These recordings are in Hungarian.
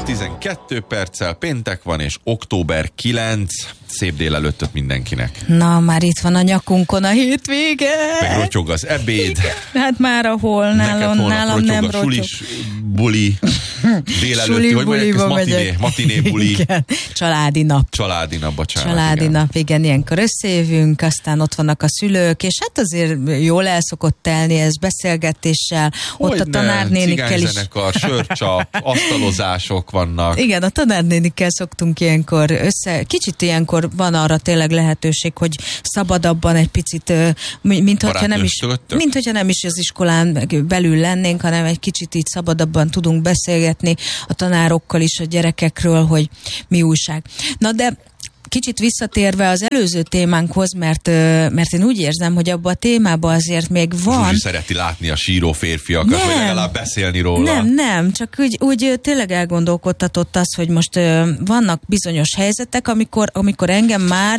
12 perccel péntek van, és október 9. Szép délelőttöt mindenkinek. Na, már itt van a nyakunkon a hétvége. Meg rotyog az ebéd. Igen. Hát már ahol nálam nem rotyog. Sulis buli, délelőtti, hogy mondják, ez matiné buli. Igen. Családi nap. Családi nap, bocsánat. Családi nap, igen, ilyenkor összejövünk, aztán ott vannak a szülők, és hát azért jól el szokott telni ez beszélgetéssel. Ott a tanárnénikkel is. Cigányzenekar, sörcsap, asztalozások vannak. Igen, a tanárnénikkel szoktunk ilyenkor kicsit ilyenkor van arra tényleg lehetőség, hogy szabadabban egy picit, mint hogyha nem is az iskolán belül lennénk, hanem egy kicsit így szabadabban tudunk beszélgetni a tanárokkal is, a gyerekekről, hogy mi újság. Na de kicsit visszatérve az előző témánkhoz, mert én úgy érzem, hogy abban a témában azért még van... Zsuzsi szereti látni a síró férfiakat, vagy legalább beszélni róla. Nem, csak úgy tényleg elgondolkodtatott az, hogy most vannak bizonyos helyzetek, amikor engem már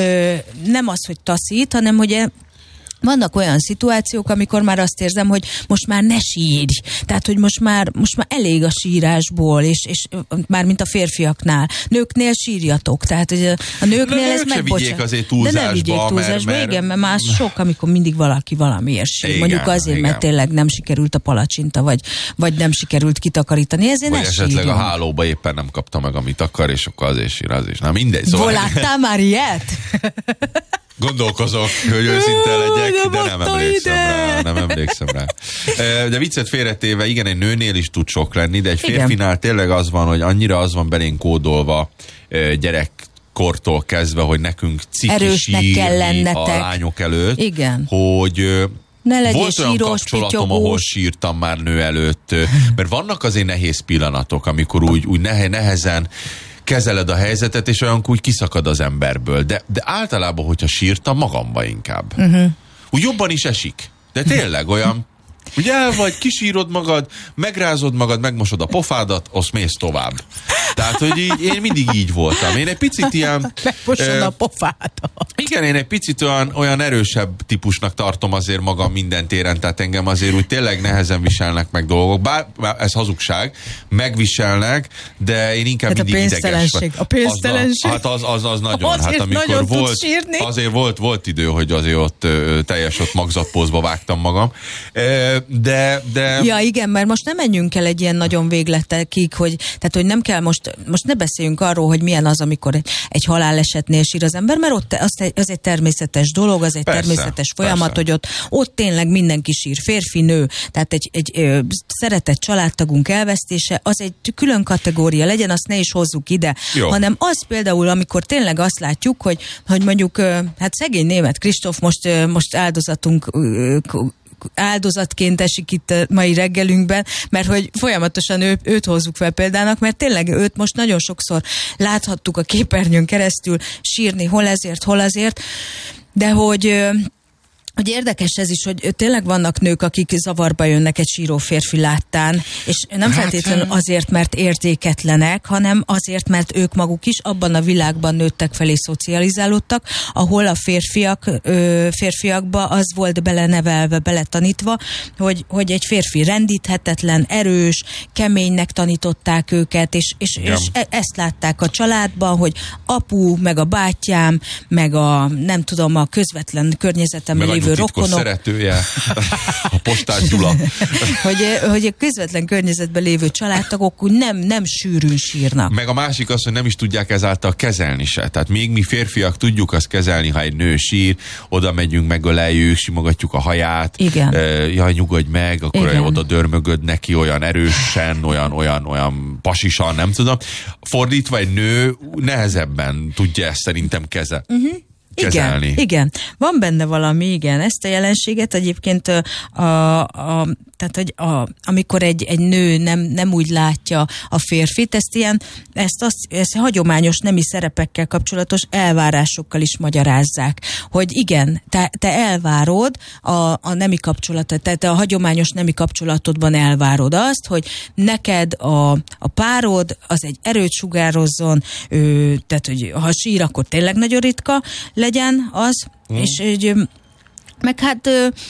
nem az, hogy taszít, hanem hogy vannak olyan szituációk, amikor már azt érzem, hogy most már ne sírj. Tehát, hogy most már elég a sírásból, és már mint a férfiaknál. Nőknél sírjatok. Tehát, hogy a nőknél ez megbocsánat. De ne vigyék túlzásba. Igen, mert már sok, amikor mindig valaki valamiért sír. Igen, mondjuk azért, mert tényleg nem sikerült a palacsinta, vagy nem sikerült kitakarítani. Ezért vagy esetleg a hálóba éppen nem kapta meg, amit akar, és akkor azért sír, az is. Na mindegy. Szóval... Láttál már ilyet? Gondolkozok, hogy őszinte legyek, de nem emlékszem rá. De viccet félretéve, igen, egy nőnél is tud sok lenni, de egy férfinál tényleg az van, hogy annyira az van belénk kódolva gyerekkortól kezdve, hogy nekünk ciki sírni a lányok előtt, igen, hogy... Volt olyan kapcsolatom, ahol sírtam már nő előtt, mert vannak azért nehéz pillanatok, amikor úgy nehezen kezeled a helyzetet, és olyankor úgy kiszakad az emberből. De általában, hogyha sírtam, magamba inkább. Úgy jobban is esik. De tényleg olyan, hogy vagy kisírod magad, megrázod magad, megmosod a pofádat, azt mész tovább. Tehát, hogy én mindig így voltam. Én egy picit ilyen... Megmosod a pofádat. Igen, én egy picit olyan erősebb típusnak tartom azért magam minden téren, tehát engem azért úgy tényleg nehezen viselnek meg dolgok. Bár ez hazugság, megviselnek, de én inkább mindig ideges vagy. A pénztelenség. Hát az nagyon. Azért hát amikor nagyon azért volt idő, hogy azért ott teljes ott magzatpózba vágtam magam. De... Ja, igen, mert most nem menjünk el egy ilyen nagyon végletekig, tehát, hogy nem kell most ne beszéljünk arról, hogy milyen az, amikor egy halálesetnél sír az ember, mert ott az egy természetes dolog, az egy természetes folyamat, hogy ott tényleg mindenki sír, férfi, nő, tehát egy szeretett családtagunk elvesztése, az egy külön kategória legyen, azt ne is hozzuk ide, hanem az például, amikor tényleg azt látjuk, hogy mondjuk, hát szegény német Kristóf most áldozatként esik itt a mai reggelünkben, mert hogy folyamatosan őt hozzuk fel példának, mert tényleg őt most nagyon sokszor láthattuk a képernyőn keresztül sírni, hol ezért, hol azért, de hogy érdekes ez is, hogy tényleg vannak nők, akik zavarba jönnek egy síró férfi láttán, és nem feltétlenül azért, mert érzéketlenek, hanem azért, mert ők maguk is abban a világban nőttek fel és szocializálódtak, ahol a férfiakba az volt belenevelve, beletanítva, hogy egy férfi rendíthetetlen, erős, keménynek tanították őket, és ezt látták a családban, hogy apu, meg a bátyám, meg a nem tudom, a közvetlen környezetemben lévő rokonok. Szeretője, a Postás Gyula. hogy a közvetlen környezetben lévő családtagok úgy nem sűrűn sírnak. Meg a másik az, hogy nem is tudják ezáltal kezelni se. Tehát még mi férfiak tudjuk azt kezelni, ha egy nő sír, oda megyünk, megöleljük, simogatjuk a haját. Igen. Jaj, nyugodj meg, akkor oda dörmögöd neki olyan erősen, olyan pasisan, nem tudom. Fordítva egy nő nehezebben tudja ezt szerintem kezelni. Igen. Van benne valami, igen. Ezt a jelenséget egyébként tehát, hogy amikor egy nő nem úgy látja a férfit, ezt hagyományos nemi szerepekkel kapcsolatos elvárásokkal is magyarázzák. Hogy igen, te elvárod a nemi kapcsolatot, tehát a hagyományos nemi kapcsolatodban elvárod azt, hogy neked a párod az egy erőt sugározzon, tehát, hogy ha sír, akkor tényleg nagyon ritka legyen az, és meg hát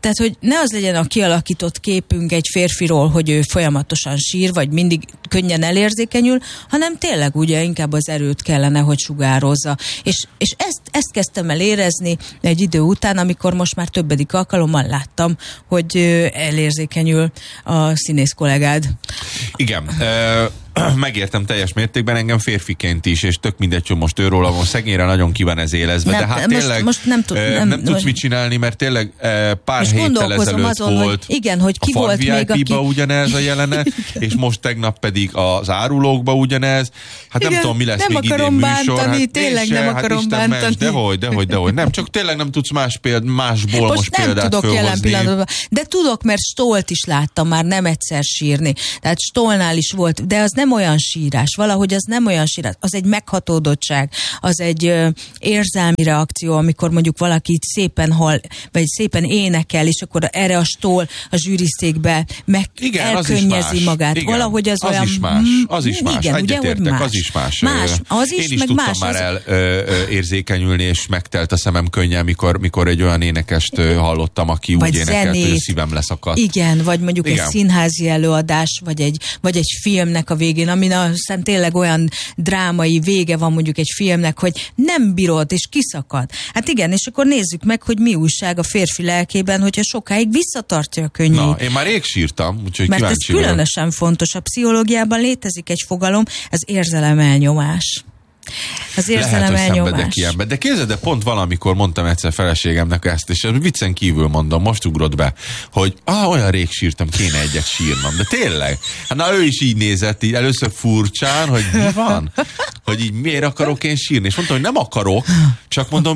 Tehát, hogy ne az legyen a kialakított képünk egy férfiról, hogy ő folyamatosan sír, vagy mindig könnyen elérzékenyül, hanem tényleg ugye inkább az erőt kellene, hogy sugározza. És ezt kezdtem el érezni egy idő után, amikor most már többedik alkalommal láttam, hogy elérzékenyül a színész kollégád. Igen. Megértem teljes mértékben, engem férfiként is, és tök mindegy, hogy most őróla van, szegényre nagyon ki van ez élezve, de hát tényleg most nem tudsz mit csinálni, mert tényleg pár héttel ezelőtt azon, volt hogy igen, hogy ki a volt még, VIP-ba ugyanez a jelenet, és most tegnap pedig az árulókba ugyanez. Hát igen, nem tudom, mi lesz még idén műsor. Hát tényleg nem akarom bántani. Dehogy. Nem, csak tényleg nem tudsz másból most példát nem tudok fölhozni. Jelen pillanatban, de tudok, mert Stollt is láttam már nem egyszer sírni. Tehát Stollnál is volt, de az nem olyan sírás, valahogy az nem olyan sírás, az egy meghatódottság, az egy érzelmi reakció, amikor mondjuk valaki szépen hal, vagy szépen énekel, és akkor erre a Stoll a zsűriszékbe elkönnyezi magát. Igen, valahogy az olyan... Az is más. Igen, ugye, hogy más. Az is más. Az is, én is meg tudtam más, már érzékenyülni, és megtelt a szemem könnyen, mikor egy olyan énekest hallottam, aki úgy énekelt, hogy a szívem leszakadt. Igen, vagy mondjuk egy színházi előadás, vagy egy filmnek a végén, amin aztán tényleg olyan drámai vége van mondjuk egy filmnek, hogy nem bírod, és kiszakad. Hát igen, és akkor nézzük meg, hogy mi újság a férfi lelkében, hogyha sokáig visszatartja a könnyét. Na, én már rég sírtam, úgyhogy mert ez kíváncsi vagyok. különösen fontos. A pszichológiában létezik egy fogalom, az érzelemelnyomás. Az érzelem de képzeld, de pont valamikor mondtam egyszer feleségemnek ezt, és viccen kívül mondom, most ugrott be, hogy olyan rég sírtam, kéne egyet sírnom. De tényleg, hát na ő is így nézett, így először furcsán, hogy mi van? Hogy így miért akarok én sírni? És mondtam, hogy nem akarok, csak mondom,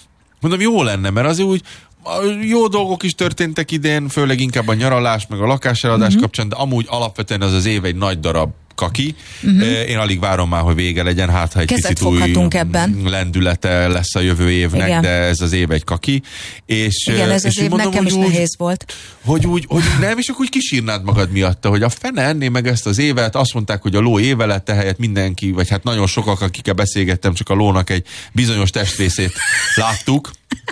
jó lenne, mert azért úgy jó dolgok is történtek idén, főleg inkább a nyaralás, meg a lakáseladás kapcsán, de amúgy alapvetően az év egy nagy darab kaki. Én alig várom már, hogy vége legyen, hát ha egy picit új lendülete lesz a jövő évnek, igen. De ez az év egy kaki. És, igen, ez az év mondom, nekem is nehéz volt. Hogy nem, és akkor úgy kisírnád magad miatta, hogy a fene enné meg ezt az évet, azt mondták, hogy a ló éve lett, ehelyett mindenki, vagy hát nagyon sokak, akikkel beszélgettem, csak a lónak egy bizonyos testrészét láttuk.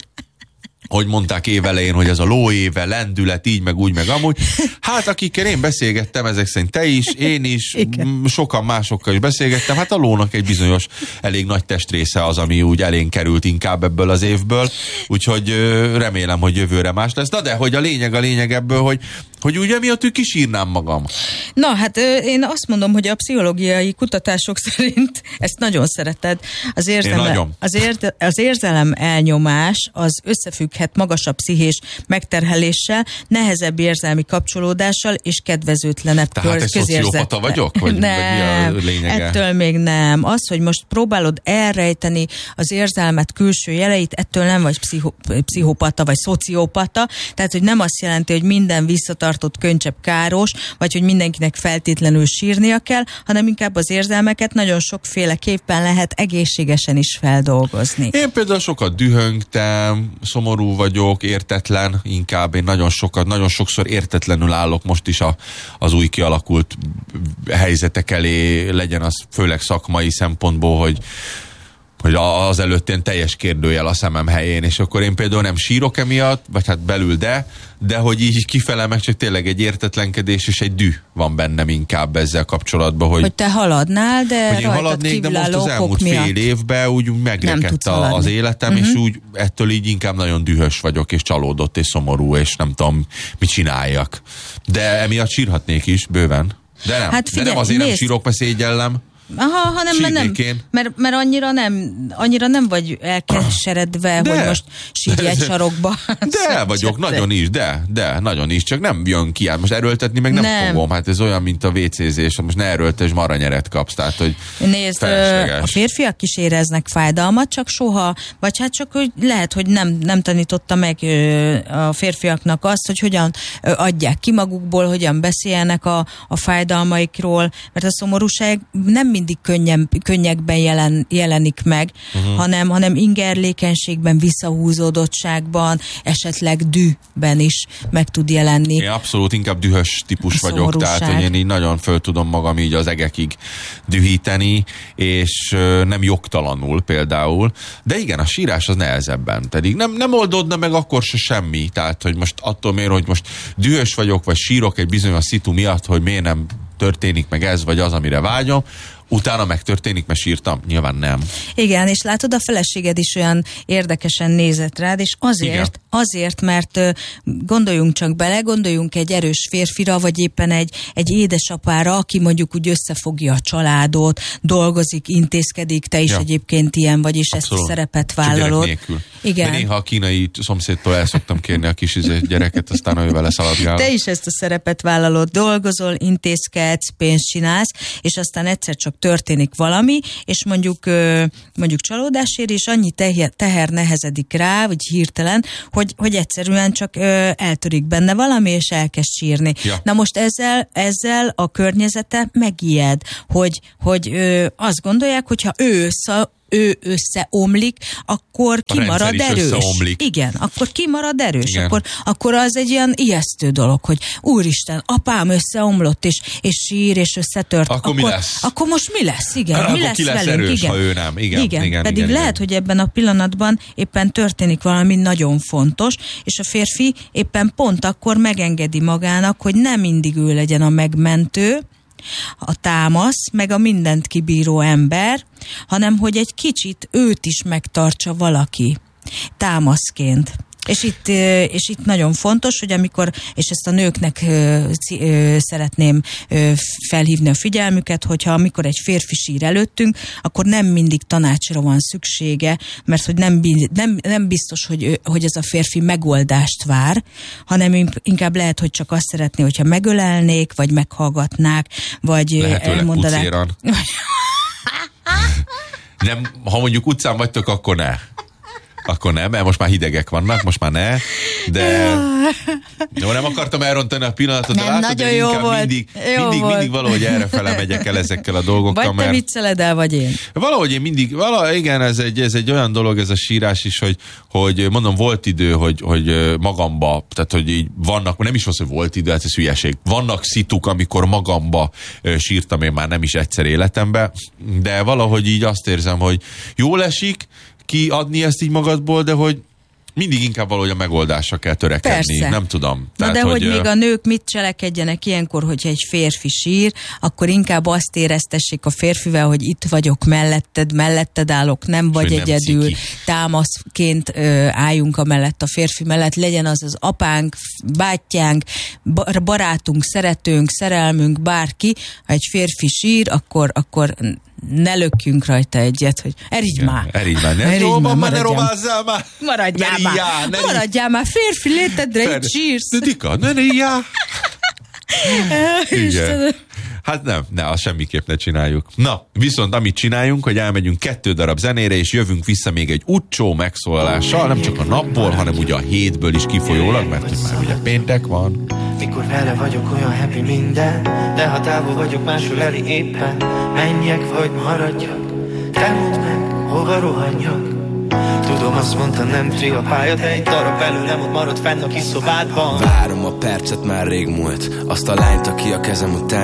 Hogy mondták évelején, hogy ez a ló éve, lendület, így, meg úgy, meg amúgy. Hát akikkel én beszélgettem, ezek szerint te is, én is, sokan másokkal is beszélgettem, hát a lónak egy bizonyos, elég nagy testrésze az, ami úgy elénk került inkább ebből az évből, úgyhogy remélem, hogy jövőre más lesz. Na de, hogy a lényeg ebből, hogy ugye miatt kisírnám magam. Na, hát én azt mondom, hogy a pszichológiai kutatások szerint ezt nagyon szereted. Az érzelem elnyomás az összefügghet magasabb pszichés megterheléssel, nehezebb érzelmi kapcsolódással és kedvezőtlenebb közérzettel. Tehát szociopata vagyok? Vagy mi a lényege? Ettől még nem. Az, hogy most próbálod elrejteni az érzelmet külső jeleit, ettől nem vagy pszichopata vagy szociopata. Tehát, hogy nem azt jelenti, hogy minden visszatartott könycsepp káros, vagy hogy mindenkinek feltétlenül sírnia kell, hanem inkább az érzelmeket nagyon sokféleképpen lehet egészségesen is feldolgozni. Én például sokat dühöngtem, szomorú vagyok, értetlen, inkább én nagyon sokszor értetlenül állok most is az új kialakult helyzetek elé, legyen az főleg szakmai szempontból, hogy az előtt én teljes kérdőjel a szemem helyén, és akkor én például nem sírok emiatt, vagy hát belül de hogy így kifele meg csak tényleg egy értetlenkedés és egy düh van bennem inkább ezzel kapcsolatban, hogy te haladnál, de hogy én haladnék, de most az elmúlt fél évben úgy megrekedt az életem, és úgy ettől így inkább nagyon dühös vagyok, és csalódott, és szomorú, és nem tudom, mit csináljak. De emiatt sírhatnék is, bőven. De nem, hát figyelj, de nem azért nem sírok, mert szégyellem. Aha, hanem mert annyira nem vagy elkeseredve, hogy most sírj egy sarokba. De vagyok, nagyon is, nagyon is, csak nem jön ki. Most erőltetni meg nem fogom, hát ez olyan, mint a WC-zés, most ne erőltess, maranyeret kapsz, tehát, hogy nézd, a férfiak is éreznek fájdalmat, csak soha, vagy hát csak hogy lehet, hogy nem tanította meg a férfiaknak azt, hogy hogyan adják ki magukból, hogyan beszéljenek a fájdalmaikról, mert a szomorúság nem mindig könnyekben jelenik meg, hanem ingerlékenységben, visszahúzódottságban, esetleg dühben is meg tud jelenni. Én abszolút inkább dühös típus vagyok, tehát hogy én így nagyon föl tudom magam így az egekig dühíteni, és nem jogtalanul például. De igen, a sírás az nehezebben. Pedig nem oldódna meg akkor se semmi. Tehát, hogy most attól miért, hogy most dühös vagyok, vagy sírok egy bizonyos szitu miatt, hogy miért nem történik meg ez, vagy az, amire vágyom, utána megtörténik, mert sírtam? Nyilván nem. Igen, és látod, a feleséged is olyan érdekesen nézett rád, és azért, mert gondoljunk csak bele, gondoljunk egy erős férfira, vagy éppen egy édesapára, aki mondjuk úgy összefogja a családot, dolgozik, intézkedik, te is egyébként ilyen vagy, és abszolút. Ezt a szerepet vállalod. Igen. De néha a kínai szomszédtól el szoktam kérni a kis gyereket, aztán ő vele szaladgál. Te is ezt a szerepet vállalod, dolgozol, intézkedsz, pénzt csinálsz, és aztán egyszer csak történik valami, és mondjuk csalódásért, és annyi teher nehezedik rá, vagy hirtelen, hogy egyszerűen csak eltörik benne valami, és elkezd sírni. Ja. Na most ezzel a környezete megijed, hogy azt gondolják, hogyha ő összeomlik, akkor kimarad erős. Igen, akkor kimarad erős. Akkor az egy ilyen ijesztő dolog, hogy úristen, apám összeomlott, és sír, és összetört. Akkor mi lesz? Akkor most mi lesz? Igen, akkor mi lesz ki lesz velünk? Erős, igen. Ha ő nem. Igen. Pedig lehet, hogy ebben a pillanatban éppen történik valami nagyon fontos, és a férfi éppen pont akkor megengedi magának, hogy nem mindig ő legyen a megmentő, a támasz, meg a mindent kibíró ember, hanem hogy egy kicsit őt is megtartsa valaki támaszként. És itt nagyon fontos, hogy amikor, és ezt a nőknek szeretném felhívni a figyelmüket, hogyha amikor egy férfi sír előttünk, akkor nem mindig tanácsra van szüksége, mert hogy nem biztos, hogy ez a férfi megoldást vár, hanem inkább lehet, hogy csak azt szeretné, hogyha megölelnék, vagy meghallgatnák, vagy elmondanák. Nem, ha mondjuk utcán vagytok, akkor ne. Akkor nem, mert most már hidegek vannak, most már ne, de jó, nem akartam elrontani a pillanatot, de látod, nagyon jó volt. Mindig valahogy errefele megyek el ezekkel a dolgokkal. Vagy te vicceled el, vagy én. Valahogy én igen, ez egy olyan dolog, ez a sírás is, hogy mondom, volt idő, hogy magamba, tehát hogy így vannak, nem is az, hogy volt idő, hát ez hülyeség. Vannak szituk, amikor magamba sírtam én már nem is egyszer életemben, de valahogy így azt érzem, hogy jól esik kiadni ezt így magadból, de hogy mindig inkább valahogy a megoldásra kell törekedni. Persze. Nem tudom. Tehát, de hogy még a nők mit cselekedjenek ilyenkor, hogyha egy férfi sír, akkor inkább azt éreztessék a férfivel, hogy itt vagyok melletted állok, nem vagy egyedül, támaszként álljunk amellett a férfi mellett, legyen az apánk, bátyánk, barátunk, szeretőnk, szerelmünk, bárki, ha egy férfi sír, akkor ne lökjünk rajta egyet, hogy erigy már. Ne rovázzál már. Maradjál már, férfi létedre, itt sírsz. Dika, ne ríjjál. Igen. Hát nem, azt semmiképp ne csináljuk. Na, viszont amit csináljunk, hogy elmegyünk 2 darab zenére, és jövünk vissza még egy utcsó megszólalással, nem csak a napból, hanem ugye a hétből is kifolyólag, mert hogy már ugye péntek van. Mikor vele vagyok, olyan happy minden, de ha távol vagyok, máshol eli éppen. Menjek vagy maradjak, te mondd meg, hova rohanjak. Tudom, azt mondta, nem tri a pálya, de egy darab belőlem ott marad fenn a kis szobádban. Várom a percet, már rég múlt, azt a lányt, aki a kezem után